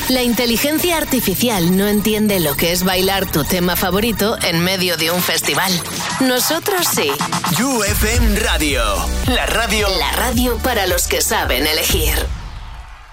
La inteligencia artificial no entiende lo que es bailar tu tema favorito en medio de un festival. Nosotros sí. You FM Radio. La radio. La radio para los que saben elegir.